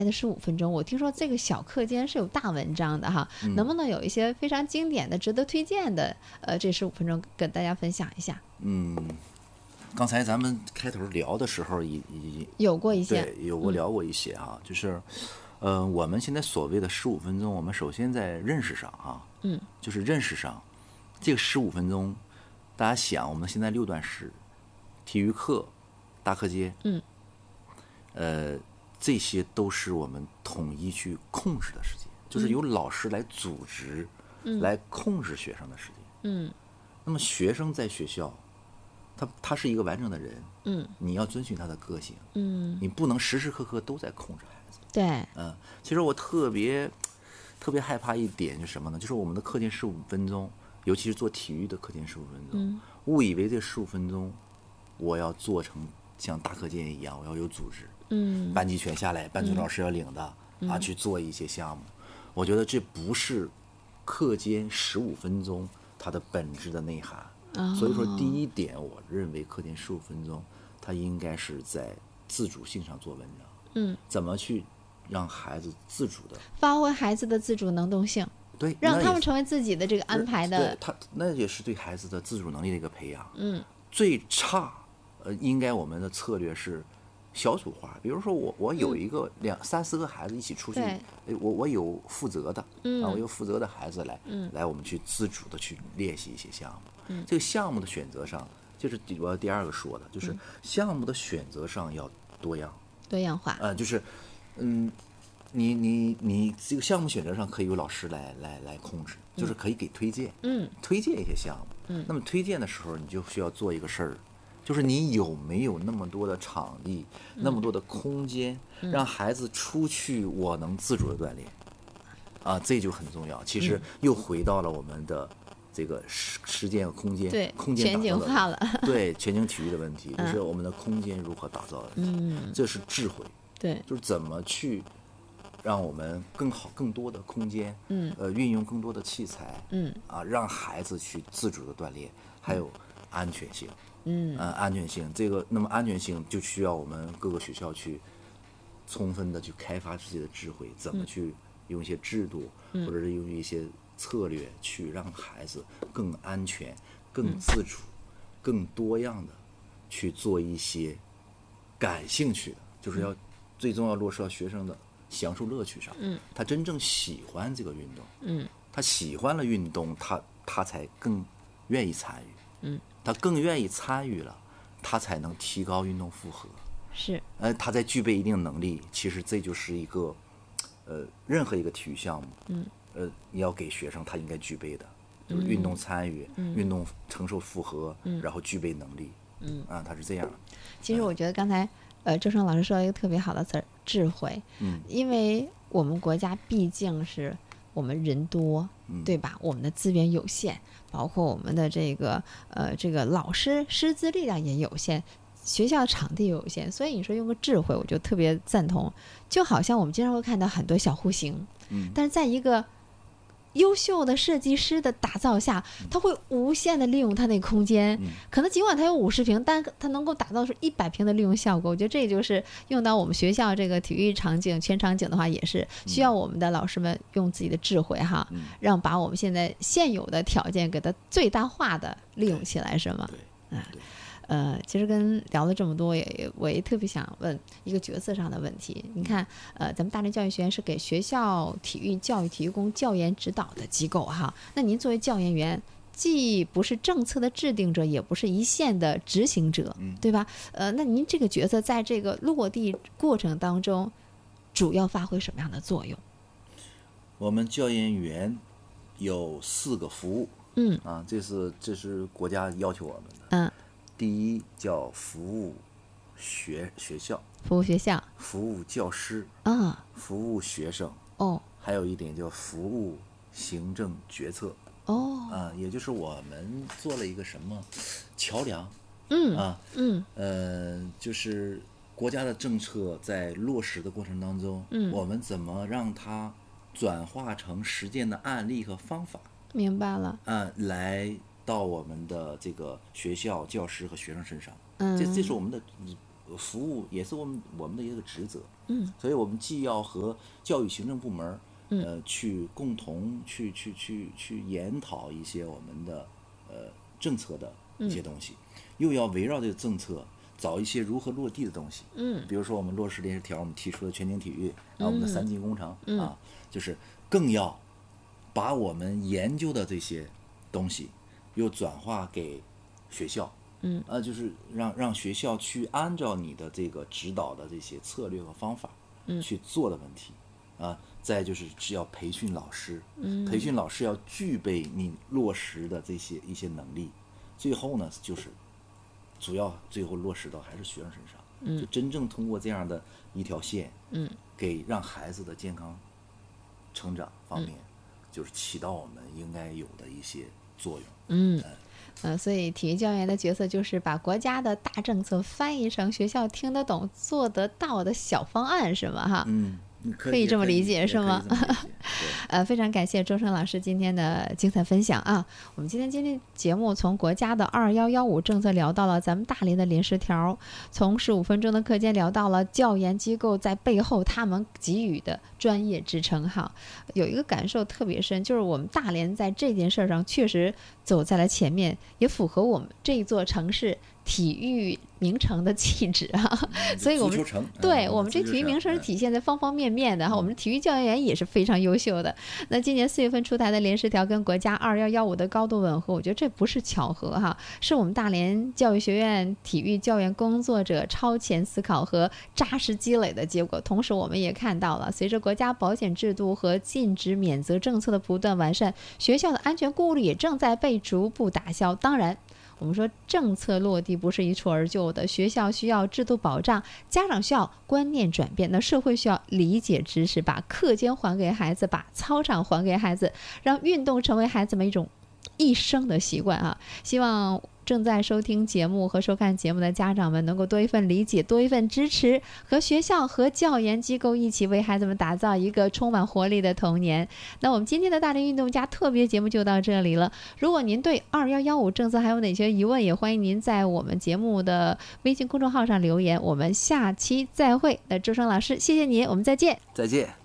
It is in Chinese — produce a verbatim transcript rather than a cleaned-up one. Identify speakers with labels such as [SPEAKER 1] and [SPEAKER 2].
[SPEAKER 1] 的十五分钟，我听说这个小课间是有大文章的哈，嗯、能不能有一些非常经典的、值得推荐的，呃，这十五分钟跟大家分享一下？
[SPEAKER 2] 嗯，刚才咱们开头聊的时候也也
[SPEAKER 1] 有过一些，
[SPEAKER 2] 对，有过聊过一些哈、嗯，就是，呃，我们现在所谓的十五分钟，我们首先在认识上啊，
[SPEAKER 1] 嗯，
[SPEAKER 2] 就是认识上，这个十五分钟，大家想，我们现在六段式，体育课、大课间，
[SPEAKER 1] 嗯，
[SPEAKER 2] 呃。这些都是我们统一去控制的时间，就是由老师来组织、嗯、来控制学生的时间。
[SPEAKER 1] 嗯，
[SPEAKER 2] 那么学生在学校，他他是一个完整的人。
[SPEAKER 1] 嗯，
[SPEAKER 2] 你要遵循他的个性。
[SPEAKER 1] 嗯，
[SPEAKER 2] 你不能时时刻刻都在控制孩子。
[SPEAKER 1] 对。
[SPEAKER 2] 嗯，其实我特别特别害怕一点就是什么呢？就是我们的课间十五分钟，尤其是做体育的课间十五分钟，
[SPEAKER 1] 嗯、
[SPEAKER 2] 误以为这十五分钟我要做成像大课间一样，我要有组织。
[SPEAKER 1] 嗯，
[SPEAKER 2] 班级全下来，班主任老师要领的、嗯、啊，去做一些项目。我觉得这不是课间十五分钟它的本质的内涵。
[SPEAKER 1] 哦、
[SPEAKER 2] 所以说，第一点，我认为课间十五分钟，它应该是在自主性上做文章。
[SPEAKER 1] 嗯，
[SPEAKER 2] 怎么去让孩子自主的
[SPEAKER 1] 发挥孩子的自主能动性？
[SPEAKER 2] 对，
[SPEAKER 1] 让他们成为自己的这个安排的。
[SPEAKER 2] 对，他那也是对孩子的自主能力的一个培养。
[SPEAKER 1] 嗯，
[SPEAKER 2] 最差，呃，应该我们的策略是。小组化，比如说我我有一个两、嗯、三四个孩子一起出去，我我有负责的，
[SPEAKER 1] 嗯、
[SPEAKER 2] 啊，我有负责的孩子来、
[SPEAKER 1] 嗯，
[SPEAKER 2] 来我们去自主的去练习一些项目。
[SPEAKER 1] 嗯，
[SPEAKER 2] 这个项目的选择上，就是我要第二个说的，就是项目的选择上要多样，
[SPEAKER 1] 多样化。
[SPEAKER 2] 呃，就是，嗯，你你你这个项目选择上可以由老师来来来控制，就是可以给推荐，
[SPEAKER 1] 嗯，
[SPEAKER 2] 推荐一些项目，
[SPEAKER 1] 嗯，
[SPEAKER 2] 那么推荐的时候你就需要做一个事儿。就是你有没有那么多的场地、嗯、那么多的空间、嗯，让孩子出去，我能自主的锻炼，啊，这就很重要。其实又回到了我们的这个时时间和空间，
[SPEAKER 1] 对，
[SPEAKER 2] 空间
[SPEAKER 1] 全景化了，
[SPEAKER 2] 对，全景体育的问题，就是我们的空间如何打造的，
[SPEAKER 1] 嗯，
[SPEAKER 2] 这是智慧，
[SPEAKER 1] 对，
[SPEAKER 2] 就是怎么去让我们更好、更多的空间，
[SPEAKER 1] 嗯，
[SPEAKER 2] 呃，运用更多的器材，
[SPEAKER 1] 嗯，
[SPEAKER 2] 啊，让孩子去自主的锻炼，还有安全性。
[SPEAKER 1] 嗯，
[SPEAKER 2] 呃，安全性这个，那么安全性就需要我们各个学校去充分的去开发自己的智慧，怎么去用一些制度，
[SPEAKER 1] 嗯、
[SPEAKER 2] 或者是用一些策略去让孩子更安全、更自主、嗯、更多样的去做一些感兴趣的，就是要、嗯、最终要落实到学生的享受乐趣上。
[SPEAKER 1] 嗯，
[SPEAKER 2] 他真正喜欢这个运动，
[SPEAKER 1] 嗯，
[SPEAKER 2] 他喜欢了运动，他他才更愿意参与。
[SPEAKER 1] 嗯。
[SPEAKER 2] 他更愿意参与了，他才能提高运动负荷。
[SPEAKER 1] 是，
[SPEAKER 2] 呃，他在具备一定能力，其实这就是一个，呃，任何一个体育项目，
[SPEAKER 1] 嗯，
[SPEAKER 2] 呃，你要给学生他应该具备的，就是运动参与、
[SPEAKER 1] 嗯、
[SPEAKER 2] 运动承受负荷、
[SPEAKER 1] 嗯，
[SPEAKER 2] 然后具备能力，
[SPEAKER 1] 嗯，
[SPEAKER 2] 啊，他是这样。
[SPEAKER 1] 其实我觉得刚才，呃，周胜老师说了一个特别好的词儿——智慧。
[SPEAKER 2] 嗯，
[SPEAKER 1] 因为我们国家毕竟是我们人多，
[SPEAKER 2] 嗯、
[SPEAKER 1] 对吧？我们的资源有限。包括我们的这个呃，这个老师师资力量也有限，学校场地有限，所以你说用个智慧，我就特别赞同。就好像我们经常会看到很多小户型，
[SPEAKER 2] 嗯，
[SPEAKER 1] 但是在一个优秀的设计师的打造下，他会无限的利用他那个空间、嗯、可能尽管他有五十平，但他能够打造出一百平的利用效果。我觉得这就是用到我们学校这个体育场景全场景的话，也是需要我们的老师们用自己的智慧哈、嗯、让把我们现在现有的条件给它最大化的利用起来，是吗？
[SPEAKER 2] 对，
[SPEAKER 1] 嗯。呃，其实跟聊了这么多，也我也特别想问一个角色上的问题。你看，呃，咱们大连教育学院是给学校体育教育提供教研指导的机构哈。那您作为教研员，既不是政策的制定者，也不是一线的执行者，对吧？呃，那您这个角色在这个落地过程当中，主要发挥什么样的作用？
[SPEAKER 2] 我们教研员有四个服务，
[SPEAKER 1] 嗯，
[SPEAKER 2] 啊，这是这是国家要求我们的，
[SPEAKER 1] 嗯。
[SPEAKER 2] 第一叫服务学学校，
[SPEAKER 1] 服务学校，
[SPEAKER 2] 服务教师，
[SPEAKER 1] 啊，
[SPEAKER 2] 服务学生，
[SPEAKER 1] 哦，
[SPEAKER 2] 还有一点叫服务行政决策，
[SPEAKER 1] 哦，
[SPEAKER 2] 啊，也就是我们做了一个什么桥梁，
[SPEAKER 1] 嗯
[SPEAKER 2] 啊，
[SPEAKER 1] 嗯，
[SPEAKER 2] 呃，就是国家的政策在落实的过程当中，
[SPEAKER 1] 嗯，
[SPEAKER 2] 我们怎么让它转化成实践的案例和方法？
[SPEAKER 1] 明白了，
[SPEAKER 2] 啊，来。到我们的这个学校、教师和学生身上，
[SPEAKER 1] 嗯，
[SPEAKER 2] 这这是我们的服务，也是我们我们的一个职责。
[SPEAKER 1] 嗯，
[SPEAKER 2] 所以我们既要和教育行政部门，呃，去共同去去去去研讨一些我们的呃政策的一些东西，嗯、又要围绕这个政策找一些如何落地的东西。
[SPEAKER 1] 嗯，
[SPEAKER 2] 比如说我们落实连十条，我们提出了全景体育，然后我们的三进工程、
[SPEAKER 1] 嗯、
[SPEAKER 2] 啊，就是更要把我们研究的这些东西又转化给学校。
[SPEAKER 1] 嗯，
[SPEAKER 2] 呃，就是让让学校去按照你的这个指导的这些策略和方法，
[SPEAKER 1] 嗯，
[SPEAKER 2] 去做的问题，啊，再就是是要培训老师，
[SPEAKER 1] 嗯，
[SPEAKER 2] 培训老师要具备你落实的这些一些能力，最后呢，就是主要最后落实到还是学生身上，
[SPEAKER 1] 嗯，
[SPEAKER 2] 就真正通过这样的一条线，
[SPEAKER 1] 嗯，
[SPEAKER 2] 给让孩子的健康成长方面，
[SPEAKER 1] 嗯、
[SPEAKER 2] 就是起到我们应该有的一些作用，
[SPEAKER 1] 嗯。
[SPEAKER 2] 呃
[SPEAKER 1] 呃，所以体育教员的角色就是把国家的大政策翻译成学校听得懂、做得到的小方案，是吗？哈，
[SPEAKER 2] 嗯，
[SPEAKER 1] 可以这么理解是吗？呃，非常感谢周生老师今天的精彩分享啊！我们今天今天节目从国家的二幺幺五政策聊到了咱们大连的连十条，从十五分钟的课间聊到了教研机构在背后他们给予的专业支撑。哈，有一个感受特别深，就是我们大连在这件事上确实走在了前面，也符合我们这一座城市体育名城的气质啊，所以我们对我们这体育名城是体现在方方面面的哈。我们体育教员也是非常优秀的。那今年四月份出台的连十条跟国家二幺幺五的高度吻合，我觉得这不是巧合哈，是我们大连教育学院体育教员工作者超前思考和扎实积累的结果。同时，我们也看到了，随着国家保险制度和禁止免责政策的不断完善，学校的安全顾虑也正在被逐步打消。当然，我们说政策落地不是一蹴而就的，学校需要制度保障，家长需要观念转变，那社会需要理解知识，把课间还给孩子，把操场还给孩子，让运动成为孩子们一种一生的习惯啊！希望正在收听节目和收看节目的家长们能够多一份理解，多一份支持，和学校和教研机构一起为孩子们打造一个充满活力的童年。那我们今天的大连运动家特别节目就到这里了。如果您对二幺幺五政策还有哪些疑问，也欢迎您在我们节目的微信公众号上留言。我们下期再会。那周生老师，谢谢你，我们再见。
[SPEAKER 2] 再见。